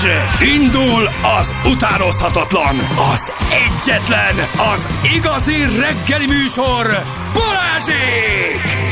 Indul az utánozhatatlan, az egyetlen, az igazi reggeli műsor, Balázsék!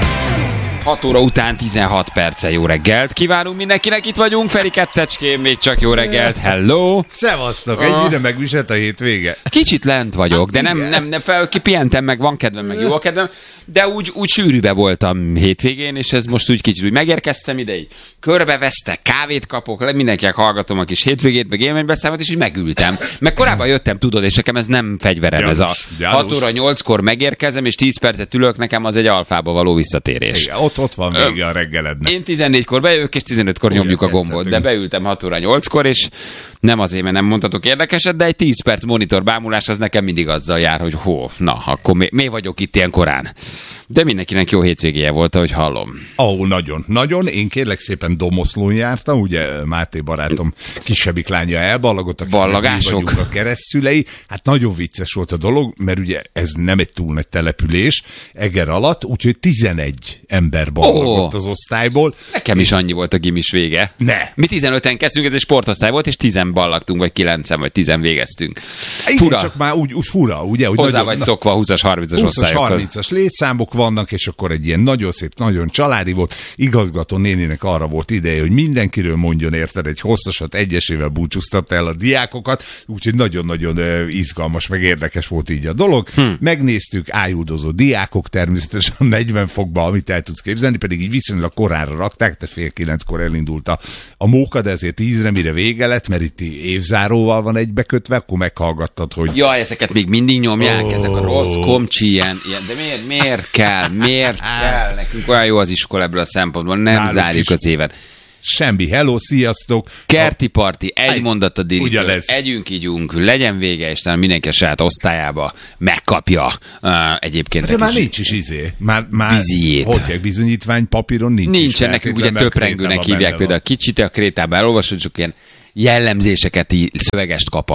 6 óra után 16 perce, jó reggelt kívánunk mindenkinek, itt vagyunk, Feri Kettecském, még csak jó reggelt, hello! Szevasztok, ennyire megviselt a hétvége. Kicsit lent vagyok, de nem kipihentem meg, van kedvem, meg jó a kedvem, de úgy sűrűbe voltam hétvégén, és ez most úgy kicsit úgy megérkeztem ide, így körbevesztek, kávét kapok, mindenkinek hallgatom a kis hétvégét, meg élménybeszámot, és így megültem. Meg korábban jöttem, tudod, és nekem ez nem fegyverem, Janus, ez a 6 óra 8-kor megérkezem, és 10 percet ülök, nekem az egy alfába való visszatérés. Igen, ott van vége a reggelednek. Én 14-kor bejövök, és 15-kor nyomjuk a gombot, de beültem 6 óra 8-kor, és nem azért, mert nem mondhatok érdekeset, de egy 10 perc monitor bámulás az nekem mindig azzal jár, hogy akkor miért vagyok itt ilyen korán? De mindenkinek jó hétvégéje volt, ahogy hallom. Nagyon. Én kérlek szépen Domoszlón jártam, ugye Máté barátom kisebbik lánya elballagott, Ballagások. A keresztszülei. Hát nagyon vicces volt a dolog, mert ugye ez nem egy túl nagy település, Eger alatt, úgyhogy 11 ember ballagott az osztályból. Nekem is annyi volt a gimis vége. Ne! Mi 15-en kezdtünk, ez egy sportosztály volt, és 10 ballagtunk, vagy 9 vagy 10 végeztünk. Igen, Fura. csak már úgy fura, ugye? Hogy hozzá vagy szokva 20-as, 30-as osztályokkal. 20-as létszámok vannak, és akkor egy ilyen nagyon szép, nagyon családi volt. Igazgató néninek arra volt ideje, hogy mindenkiről mondjon, érted, egy hosszasat egyesével búcsúztatta el a diákokat, úgyhogy nagyon-nagyon izgalmas, meg érdekes volt így a dolog. Megnéztük, ájuldozó diákok természetesen 40 fokba, amit el tudsz képzelni, pedig így viszonylag koránra rakták, tehát 8:30 elindult a móka, de ezért 10-re, mire vége lett, mert itt évzáróval van egybekötve, akkor meghallgattad, hogy... Jaj, ezeket még mindig nyomják, ezek a rossz komcsi, ilyen, de miért kell? Miért kell? Nekünk olyan jó az iskola ebből a szempontból, nem Náluk zárjuk is. az évet. Semmi, hello, sziasztok! Kerti parti, egy mondat a dirítől, ugyanez. együnk, ígyunk, legyen vége, és talán mindenki a saját osztályába megkapja egyébként. De már nincs is Már Biziét. hogy bizonyítvány papíron nincs. Nincsen, nekünk ugye töprengőnek hívják például a kicsit, a Krétában elolvasod, csak ilyen jellemzéseket, szövegest kap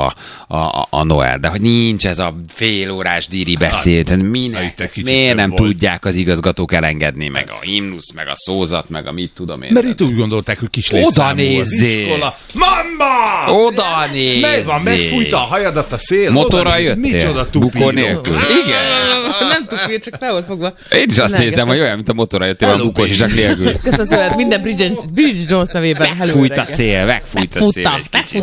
a Noel, de hogy nincs ez a félórás díri beszéd, miért nem tudják az igazgatók elengedni, meg a himnusz, meg a szózat, meg a mit tudom én. Mert itt úgy gondolták, hogy kis létszámú az iskola. Mamma! Oda nézzél! Meg van, megfújta a hajadat a szél. Motorral jöttél? Micsoda Bukó tupíró. nélkül? Igen. Nem tupír, csak fel volt fogva. Én is azt nézem, hogy olyan, mint a motorral jöttél a bukós is csak nélkül. Köszönöm szépen, minden Bridget Jones nevében. Megfújt a szél, megfújt a szél.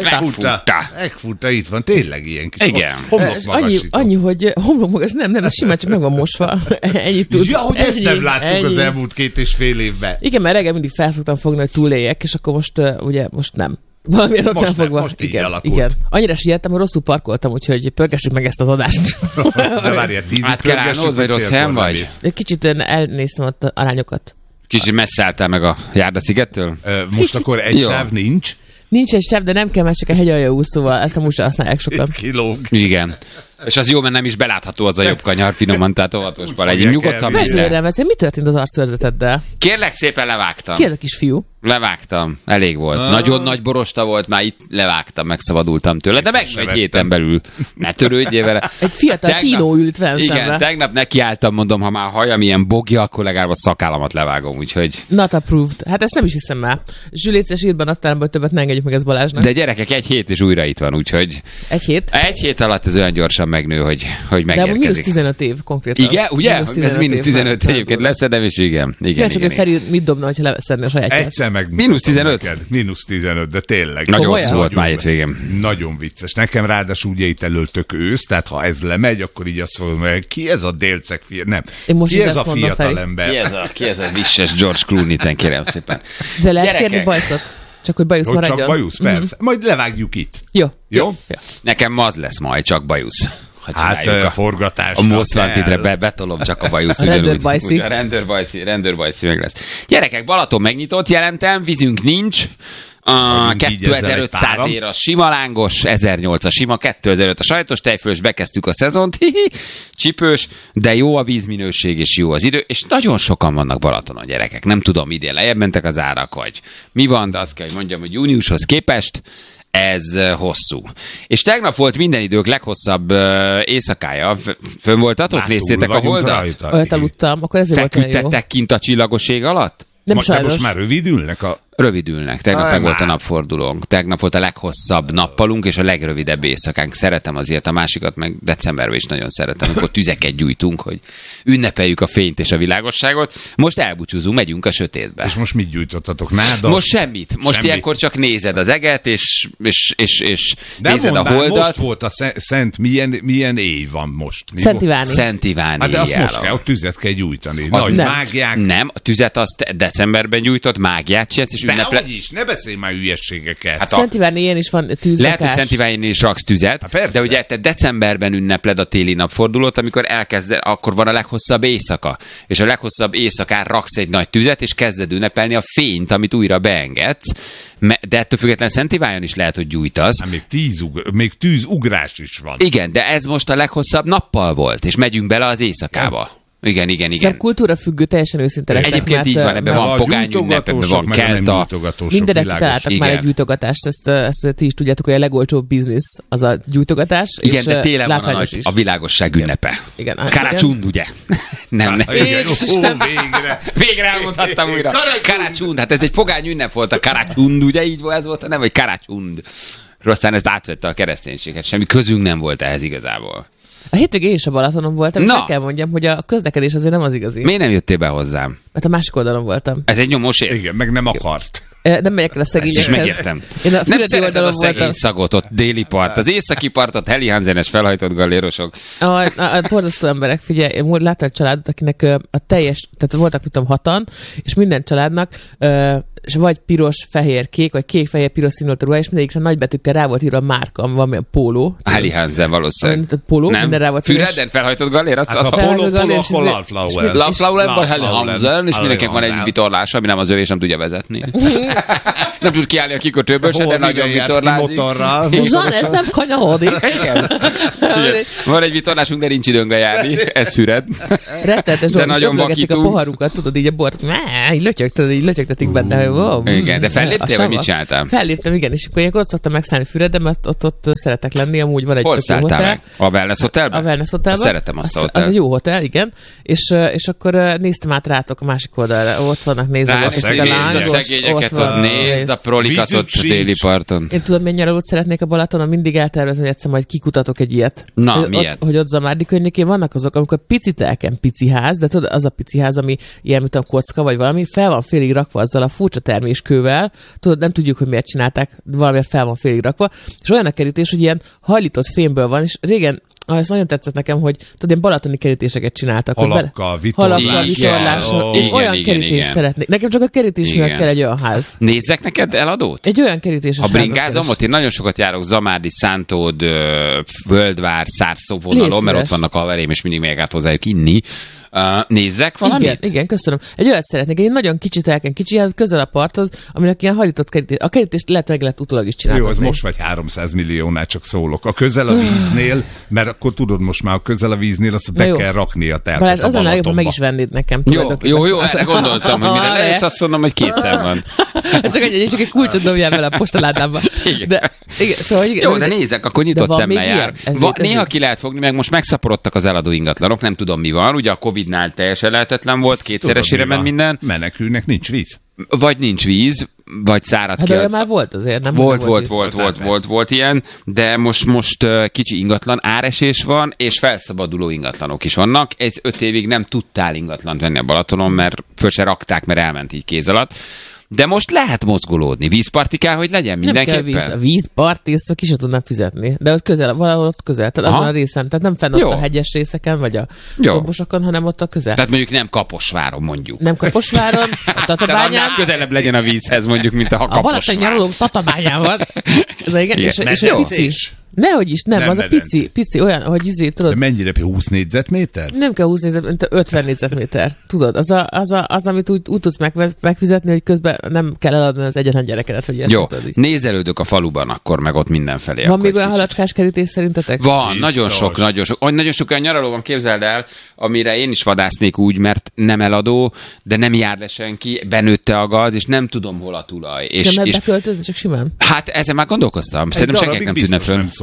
Megfújta, itt van, tényleg ilyen kicsit. Igen. Annyi, hogy homlokmagas, nem, simán csak meg van mosva. Ennyit tud. Ja, hogy ezt nem láttuk az elmúlt 2,5 évben. Igen, mert reggel mindig felszoktam fogni, hogy túléljek, és akkor most nem. Valamiért oknál fogva. Most így alakult. Igen. Annyira siettem, hogy rosszul parkoltam, úgyhogy pörgessük meg ezt az adást. De várjál, 10 Át kell állnod, vagy rossz helyen vagy? Kicsit elnéztem az arányokat. Kicsit messze álltál meg a Járda-szigettől? Most akkor egy sáv nincs. Nincs egy sebb, de nem kell, mert csak a hegyalja úszóval. Ezt a musa használják sokan. Kilóg. Igen. És az jó, mert nem is belátható az a jobb kanyar finoman, tehát óvatosban legyünk. Nyugodtan Vezérem, mi történt az arcőrzeteddel? Kérlek szépen, levágtam. Ki ez a kisfiú? Levágtam. Elég volt. Nagyon nagy borosta volt, már itt levágtam, megszabadultam tőle, de meg egy héten belül. Ne törődjél vele. Egy fiatal tínó ült velem igen, szembe. tegnap nekiálltam, mondom, ha már a hajam ilyen bogja, akkor legalább a szakállamat levágom, úgyhogy... Not approved. Hát ezt nem is hiszem már. Zsüléces írban adtál, hogy többet ne engedjük meg ez Balázsnak. De gyerekek, egy hét és újra itt van, úgyhogy... Egy hét? Egy hét alatt ez olyan gyorsan megnő, hogy megérkezik. De mínusz 15 év konkrétan. Igen, ugye? Ez mínusz 15 egyébként lesz, de is igen. Igen, csak, hogy Feri mit dobna, hogyha leveszedni a sajátját. Egyszer meg... Mínusz 15? Mínusz 15, de tényleg. Nagyon rossz volt már hétvégén. Nagyon vicces. Nekem ráadásul ugye itt előttök ősz, tehát ha ez lemegy, akkor így azt mondom, hogy ki ez a délceg fiatal? Nem. Ki ez a fiatal ember? Ki ez a visses George Clooney-ten, kérem szépen. De lehet kérni bajszot? Csak hogy bajusz maradjon. Csak bajusz, persze. Majd levágjuk itt. Jó. Nekem az lesz majd, csak bajusz. Hát a forgatás. A Most Wanted-re betolom csak a bajusz. A rendőrbajszi. A rendőrbajszi meg lesz. Gyerekek, Balaton megnyitott, jelentem, vízünk nincs. 2500 ér a sima lángos, 1008 a sima, 2005 a sajtos tejfölös, bekezdtük a szezont, csipős, de jó a vízminőség és jó az idő, és nagyon sokan vannak Balatonon, gyerekek. Nem tudom, idén lejjebb mentek az árak, vagy mi van, de azt kell, hogy mondjam, hogy júniushoz képest ez hosszú. És tegnap volt minden idők leghosszabb éjszakája. Fönn voltatok? Néztétek a holdat? Olyat aludtam, akkor ezért volt olyan jó. Feküdtetek kint a csillagos ég alatt? Nem de sajnos. most már rövidülnek a... Rövidülnek. Tegnap meg volt a napfordulónk. Tegnap volt a leghosszabb nappalunk, és a legrövidebb éjszakánk. Szeretem azért, a másikat meg decemberben is nagyon szeretem, amikor tüzeket gyújtunk, hogy ünnepeljük a fényt és a világosságot. Most elbúcsúzunk, megyünk a sötétbe. És most mit gyújtottatok? Nádat? Most semmit. Most ilyenkor csak nézed az eget, és de nézed mondál, a holdat. most volt a Szent, milyen éj van most? Szent Iváni. Szent Iváni Hát de azt éjjel. most kell, ott tüzet kell gyújtani. Az Nagy nem. mágiák. Nem, a tüzet azt decemberben gyújtott, mágiát csinálsz, és De hogy is, ne beszélj már hülyességeket. Hát Szent Iváni ilyen is van tűzrakás. lehet, hogy Szent Iványin is raksz tüzet, persze. de ugye te decemberben ünnepled a téli napfordulót, amikor akkor van a leghosszabb éjszaka. És a leghosszabb éjszakán raksz egy nagy tüzet, és kezded ünnepelni a fényt, amit újra beengedsz. De ettől függetlenül Szent Iványon is lehet, hogy gyújtasz. Hát még tűzugrás is van. Igen, de ez most a leghosszabb nappal volt, és megyünk bele az éjszakába. Igen. Szerintem kultúra függő, teljesen őszinte leszek. Egyébként így van, ebben van pogány ünnep, ebben van kelta. Mindenek találtak már egy gyújtogatást, ezt ti is tudjátok, hogy a legolcsóbb biznisz az a gyújtogatás. Igen, és de télen van a, látványos nagy, is. a világosság ünnepe. Igen. Karácsund, ugye? Nem. Végre. Végre elmondhattam újra. Karácsund, hát ez egy pogány ünnep volt a Karácsund, ugye így ez volt, nem, vagy Karácsund. Aztán ezt átvette a kereszténységet, semmi közünk nem volt ehhez igazából. A hétvégén is a Balatonon voltam, és Na. meg kell mondjam, hogy a közlekedés azért nem az igazi. Miért nem jöttél be hozzám? Mert a másik oldalon voltam. Ez egy nyomós év. Igen, meg nem akart. Nem megyek el a Ezt is szegényekhez. megértem. Én a Nem Füredi szereted a oldalon szegény voltam. szagot, ott déli part. Az északi partot, Heli Hansenes felhajtott gallérosok. A borzasztó emberek, figyelj, én láttam egy családot, akinek a teljes, tehát voltak, mit tudom, 6-an, és minden családnak és vagy piros, fehér, kék, vagy kék, fehér, piros színű volt a ruha, és mindegyikre nagybetűkkel rá volt írva a márka, ami valamilyen póló. Heli Hansen valószínűleg. Tehát póló, minden rá volt írva, és- Füreden felhajtott gallér, az Hát a felhajtott polo, és akkor izé- Laflauer. Laflauer vagy Heli Hansen, és mindenkinek van egy vitorlása, ami nem az övé, és nem tudja vezetni. Nem tud kiállni a kikötőből se, de nagyon vitorlázik. Motorral. Zsan, ez nem kanyahodik. Igen. Van egy vitorlásunk, de nincs időnk lejárni. Ez Füred. Rettenetes De dolog, és nagyon öblögették a vakító. poharukat, tudod, így a bort, így lötyögtetik benne, hogy wow. Igen, de felléptél, A vagy mit sava. csináltál? Felléptem, igen, és akkor ilyenkor ott szoktam megszállni Füreden, mert ott szeretek lenni, amúgy van egy Hol tök jó szálltál hotel. meg? A Wellness Hotelben? A Wellness Hotelben. Szeretem azt a Az hotelt. egy jó hotel, igen. És akkor néztem át rátok a másik oldalra. Ott vannak, nézd a Nézd a szegényeket, ott nézd a prolikat ott a déli parton. Én tudom, milyen nyaralót szeretnék a Balatonon, mindig eltervezem, hogy egyszer majd kikutatok egy ilyet. Na, hogy miért? Hogy ott Zamárdi környékén vannak azok, amikor picit elken pici ház, de tudod, az a pici ház, ami ilyen, mint a kocka, vagy valami, fel van félig rakva azzal a furcsa terméskővel, tudod, nem tudjuk, hogy miért csinálták, valami fel van félig rakva, és olyan a kerítés, hogy ilyen hajlított fémből van, és régen ez nagyon tetszett nekem, hogy tudod, ilyen balatoni kerítéseket csináltak. hogy Halakkal, halakkal, Igen. vitorlással. Én Igen, olyan igen, kerítést igen. szeretnék. Nekem csak a kerítés miatt Igen. kell egy olyan ház. Nézzek neked eladót? Egy olyan kerítéses Ha házat bringázom, keres. ott én nagyon sokat járok Zamárdi, Szántód, Völdvár, Szárszó vonalon, Légy mert ott szíves. vannak a verém, és mindig megyek át hozzájuk inni. Nézzek valamit? Igen, köszönöm. Egy olyat szeretnék, egy nagyon kicsit elken kicsi ház, közel a parthoz, aminek ilyen hajlított kerítés. A kerítést lehet utólag is csinálni. Jó, az most vagy 300 milliónál csak szólok. A közel a víznél, mert akkor tudod most már a közel a víznél, azt be jó. kell rakni a telpet Balázs, a az lenne jobb, ha meg Balatonba. is vennéd nekem. Jó, tulajdonképpen. erre gondoltam, hogy mire lejössz, azt mondom, hogy készen van. csak egy kulcsot dobjál vele a postaládába. Igen. De, igen, szóval, igen, Jó, de nézzek, akkor nyitott van szemmel még jár. ilyen? Ez Van, létezik? néha ki lehet fogni, meg most megszaporodtak az eladó ingatlanok, nem tudom mi van, ugye a Covid-nál teljesen lehetetlen volt, kétszeresére Tudod, mi ment van? minden, Menekülnek nincs víz. vagy nincs víz, vagy szárad Hát ki. olyan már volt azért, nem? Volt ilyen, de most kicsi ingatlan áresés van, és felszabaduló ingatlanok is vannak. Ez 5 évig nem tudtál ingatlant venni a Balatonon, mert föl se rakták, mert elment így kéz alatt. De most lehet mozgolódni. Vízparti kell, hogy legyen Nem kell víz, mindenképpen. a vízparti, ezt ki sem tudnám fizetni. De ott közel, valahol ott közel, tehát azon Aha. a részen, tehát nem fenn ott Jó. a hegyes részeken, vagy a Jó. dombosokon, hanem ott a közel. Tehát mondjuk nem Kaposváron mondjuk. Nem Kaposváron, a Tehát Tatabányán, annál közelebb legyen a vízhez, mondjuk, mint a a Balaton Kaposvár. nyaraló Tatabányán van. De igen, Igen, és jó. a pici. Nehogy is, nem, Nem az a medence. pici, olyan, hogy De tudod, mennyire? 20 négyzetméter? nem kell 20 négyzetméter, 50 négyzetméter. Tudod, az amit úgy tudsz megfizetni, hogy közben nem kell eladni az egyetlen gyerekedet, vagy ilyesmi, Jó, tudod, így. nézelődök a faluban, akkor meg ott mindenfelé. Van akkor még egy olyan kicsit. halacskás kerítés szerintetek? Van, Biztos. nagyon sok olyan nyaraló van, képzeld el, amire én is vadásznék úgy, mert nem eladó, de nem jár le senki, benőtte a gaz, és nem tudom, hol a tulaj. És nem lehet beköltözni, csak simán. Hát ezen már gondolkoztam. Szerintem senkinek nem tűnne föl. nem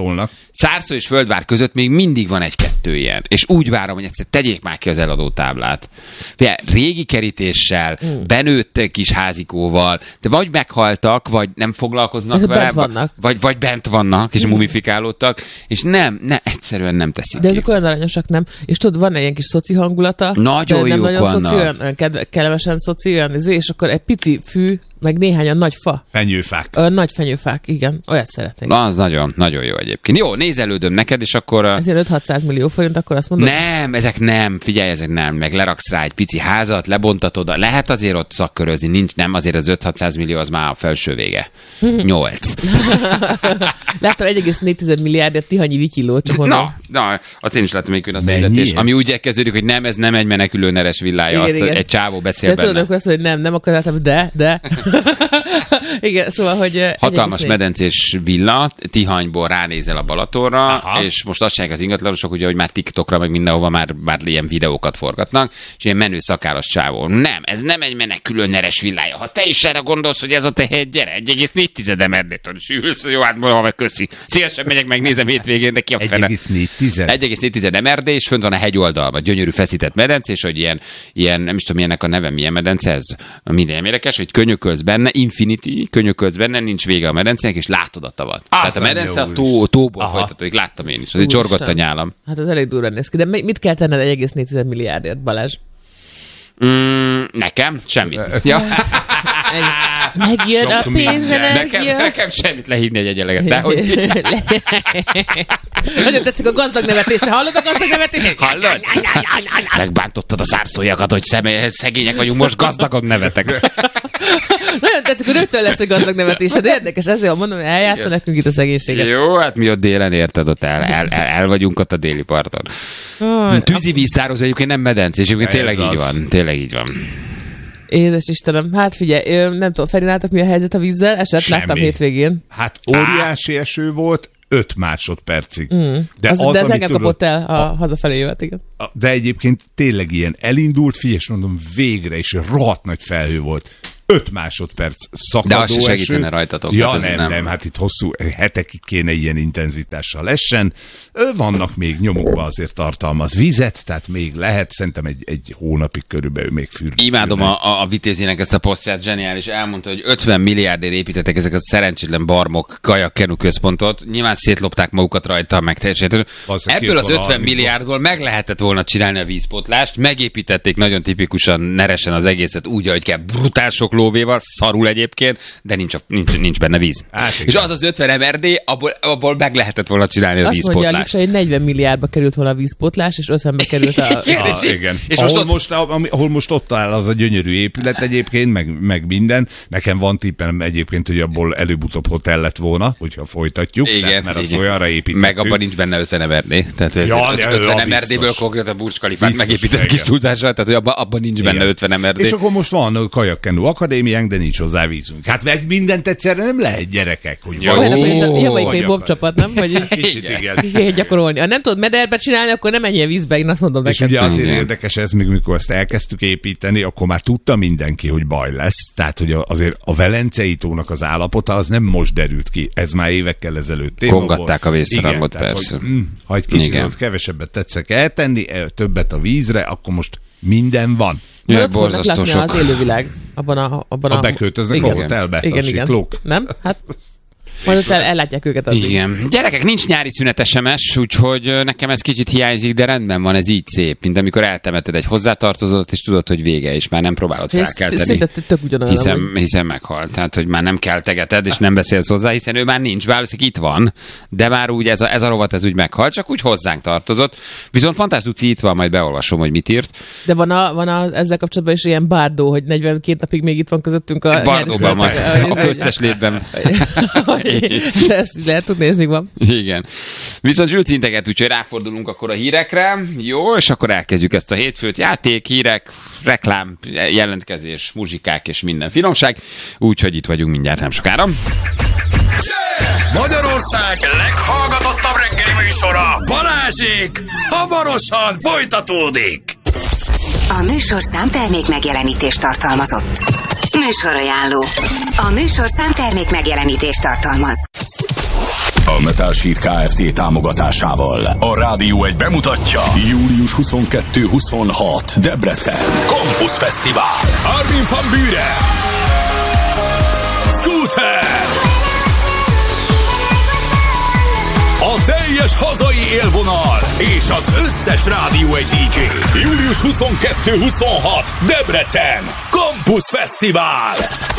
szólnak. Szárszó és Földvár között még mindig van egy-kettő ilyen. És úgy várom, hogy egyszer tegyék már ki az eladó táblát. Régi kerítéssel, benőtt kis házikóval, de vagy meghaltak, vagy nem foglalkoznak vele, vagy bent vannak, és mumifikálódtak, és nem, egyszerűen nem teszik de ki. ezek olyan aranyosak, nem? És tudod, van egy ilyen kis szoci hangulata. Nagyon jók nagyon vannak. Szoci, olyan kellemesen szoci, olyan, és akkor egy pici fű, meg néhányan nagy fa. Fenyőfák. Nagy fenyőfák, igen. Olyat szeretnék. Na, az nagyon, nagyon jó egyébként. Jó, nézelődöm neked, és akkor... Ezért 5-600 millió forint, akkor azt mondod? Nem, ezek nem, figyelj, ezek nem. Meg leraksz rá egy pici házat, lebontatod, lehet azért ott szakkörözni, nincs, nem, azért az 5-600 millió az már a felső vége. 8. Láttam 1,4 milliárdért Tihanyi Vityilló, csak mondom. Na, azt én is láttam még az hirdetés, ami úgy kezdődik, hogy nem, ez nem egy menekülő neres villája, igen, azt egy csávó beszél de benne. tudod, akkor azt mondja, hogy nem akartam, de. Igen, szóval, hogy... Hatalmas medencés villa, Tihanyból ránézel a Balatonra, és most azt csinálják az ingatlanosok, ugye, hogy már TikTokra, meg mindenhova már ilyen videókat forgatnak, és ilyen menő szakállas csávó. Nem, ez nem egy menekülő neres villája. Ha te is erre gondolsz, hogy ez a te helyed, gyere, 1,4 emerdétől sülsz, jó, hát mondom, meg köszi. Szívesen megyek, megnézem hétvégén, de ki a fene. 1,4 emerdé, és fönt van a hegyoldalban, gyönyörű feszített medence, és hogy ilyen, nem is tudom, milyennek a neve, milyen medence ez, minden érdekes, hogy könyökölsz benne, Infinity, könyökölsz benne, nincs vége a medencének, és látod a tavat. Tehát a medence a tóból folytatódik, láttam én is, azért csorgott a nyálam. Hát az elég durva néz ki, de mit kell tenned 1,4 milliárdért, Balázs? Nekem? Semmit. Ja. Megjön a pénzenergia. Nekem semmit lehívni egy egyeleget. Dehogy. Nagyon tetszik a gazdag nevetése. Hallod a gazdag nevetést? Hallod? Megbántottad a szárszójakat, hogy szegények vagyunk, most gazdagok nevetek. Nagyon tetszik, hogy rögtön lesz egy gazdag nevetése, de érdekes, ezért mondom, hogy eljátsza nekünk itt a szegénységet. Jó, hát mi ott délen érted, ott el vagyunk ott a déli parton. Tűzi víztározó egyébként nem medence, és egyébként tényleg így van. Édes Istenem, hát figyelj, nem tudom, Feri, látok, mi a helyzet a vízzel? Láttam hétvégén. Hát óriási eső volt, 5 másodpercig. De ez engem kapott el hazafelé jövet, igen. De egyébként tényleg ilyen elindult, és mondom, végre, és rohadt nagy felhő volt. 5 másodperc szakadó eső. De azt se segítene rajtatok. Ja, nem, hát itt hosszú hetekig kéne ilyen intenzitással lessen. Vannak még nyomukban azért tartalmaz vizet, tehát még lehet, szerintem egy hónapig körülbelül még fürgő. Imádom a Vitézének ezt a posztját, zseniális. Elmondta, hogy 50 milliárdért építettek ezeket a szerencsétlen barmok kajak-kenu központot. Nyilván szétlopták magukat rajta, megteljesíteni. Ebből az 50 milliárdból meg lehetett volna csinálni a vízpotlást, megépítették nagyon tipikusan neresen az egészet úgy, ahogy kell, brutál sok lóvéval, szarul egyébként, de nincs benne víz. És az az 50 MRD, abból meg lehetett volna csinálni a vízpotlást. Azt mondja, hogy 40 milliárdba került volna a vízpotlás, és 50-be került a... Igen. És ahol most ott áll az a gyönyörű épület egyébként, meg minden. Nekem van tippem egyébként, hogy abból előbb-utóbb hotel lett volna, hogyha folytatjuk. Igen, tehát, mert azt olyanra építettük. Meg abban nincs benne 50 MRD. Tehát 50 MRD-ből konkrétan a Burj Khalifát megépített kis túlzással, tehát hogy abban nincs benne 50 MRD. És akkor most van kajak-kenu akadémiánk, de nincs hozzá vízünk. Hát meg mindent egyszerre nem lehet, gyerekek. Hogy Javaik bobcsapat, nem? Vagy kicsit igen. Gyakorolni. Ha nem tudod mederbe csinálni, akkor nem menjél vízbe, én azt mondom és neked. És ugye azért érdekes ez, mikor ezt elkezdtük építeni, akkor már tudta mindenki, hogy baj lesz. Tehát, hogy azért a Velencei tónak az állapota az nem most derült ki. Ez már évekkel ezelőtt téma volt. Kongatták a vészrangot, persze. Ha egy kicsit kevesebbet tetszek eltenni, többet a vízre, akkor most minden van. Jaj, borzasztó sok. Az élővilág. Abban beköltöznek a hotelbe. Igen. Nem? Hát majd ott ellátják őket addig. Igen. Gyerekek, nincs nyári szünet SMS, úgyhogy nekem ez kicsit hiányzik, de rendben van, ez így szép, mint amikor eltemeted egy hozzátartozót, és tudod, hogy vége, és már nem próbálod felkelteni. Hiszen meghalt. Tehát, hogy már nem keltegeted, és nem beszélsz hozzá, hiszen ő már nincs, valószínűleg itt van, de már úgy ez a rovat ez úgy meghalt, csak úgy hozzánk tartozott. Viszont Fantás Duci itt van, majd beolvasom, hogy mit írt. De van ezzel kapcsolatban is ilyen bárdó, hogy 42 napig még itt van közöttünk a Bardóban majd, a köztes létben. Ezt lehet tudni, ez még van. Igen. Viszont Zsülc integet, úgyhogy ráfordulunk akkor a hírekre. Jó, és akkor elkezdjük ezt a hétfőt. Játék, hírek, reklám, jelentkezés, muzsikák és minden finomság. Úgyhogy itt vagyunk mindjárt nem sokára. Magyarország leghallgatottabb reggeli műsora, Balázsék, hamarosan folytatódik. A műsorszám termék megjelenítést tartalmazott. Műsorajánló. A műsorszám termék megjelenítést tartalmaz. A Metal Sheet Kft. Támogatásával a Rádió 1 bemutatja július 22-26 Debrecen Campus Fesztivál. Armin van Buuren, Scooter, a teljes hazai élvonal és az összes Rádió 1 DJ. Július 22-26 Debrecen Campus Fesztivál.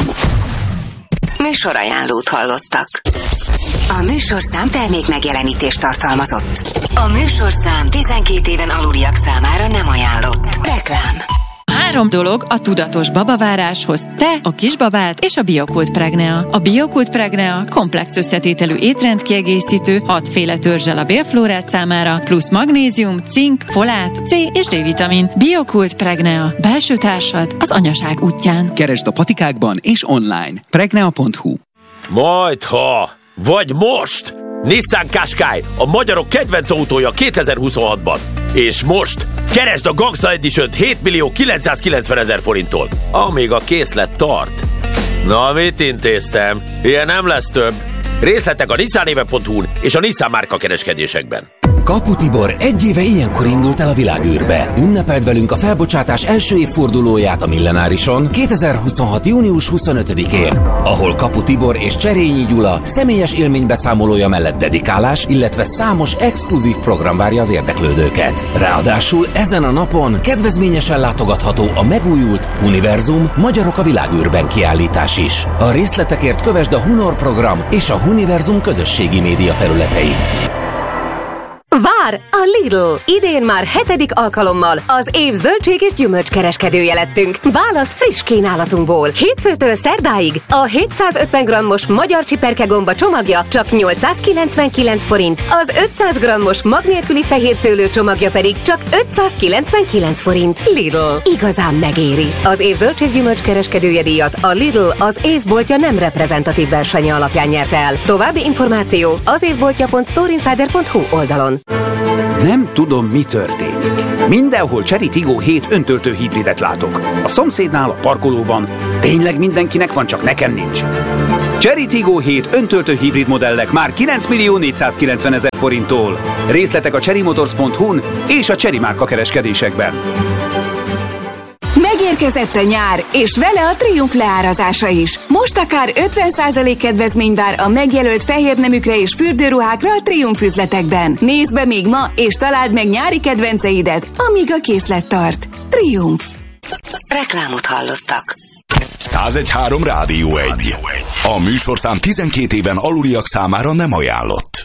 Műsorajánlót hallottak. A műsorszám termék megjelenítést tartalmazott. A műsorszám 12 éven aluliak számára nem ajánlott. Reklám. 3 dolog a tudatos babaváráshoz: te, a kisbabád és a Biokult Pregnea. A Biokult Pregnea komplex összetételű étrendkiegészítő, 6 féle törzsel a bélflórát számára, plusz magnézium, cink, folát, C és D-vitamin. Biokult Pregnea. Belső társad az anyaság útján. Keresd a patikákban és online. Pregnea.hu. Majdha, vagy most! Nissan Qashqai, a magyarok kedvenc autója 2026-ban. És most keresd a Gangsta Edition-t 7.990.000 forinttól, amíg a készlet tart. Na, mit intéztem? Ilyen nem lesz több. Részletek a nissanéve.hu-n és a Nissan márka kereskedésekben. Kapu Tibor egy éve ilyenkor indult el a világűrbe. Ünnepeld velünk a felbocsátás első évfordulóját a Millenárison 2026. június 25-én, ahol Kapu Tibor és Cserényi Gyula személyes élménybeszámolója mellett dedikálás, illetve számos exkluzív program várja az érdeklődőket. Ráadásul ezen a napon kedvezményesen látogatható a megújult Univerzum Magyarok a világűrben kiállítás is. A részletekért kövesd a Hunor program és a Univerzum közösségi média felületeit. Vár a Lidl! Idén már 7. alkalommal az év zöldség és gyümölcs kereskedője lettünk. Válasz friss kínálatunkból. Hétfőtől szerdáig a 750 g-os magyar csiperkegomba csomagja csak 899 forint, az 500 g-os mag nélküli fehérszőlő csomagja pedig csak 599 forint. Lidl. Igazán megéri. Az év zöldség-gyümölcs kereskedője díjat a Lidl az évboltja nem reprezentatív versenye alapján nyerte el. További információ az évboltja.storeinsider.hu oldalon. Nem tudom, mi történik. Mindenhol Chery Tiggo 7 öntöltő hibridet látok. A szomszédnál, a parkolóban. Tényleg mindenkinek van, csak nekem nincs. Chery Tiggo 7 öntöltő hibrid modellek már 9.490.000 forinttól. Részletek a cherrymotors.hu-n és a Chery márka kereskedésekben. Megérkezett a nyár, és vele a Triumph leárazása is. Most akár 50% kedvezmény vár a megjelölt fehérneműkre és fürdőruhákra a Triumph üzletekben. Nézd be még ma, és találd meg nyári kedvenceidet, amíg a készlet tart. Triumph. Reklámot hallottak. 101.3 Rádió 1. A műsorszám 12 éven aluliak számára nem ajánlott.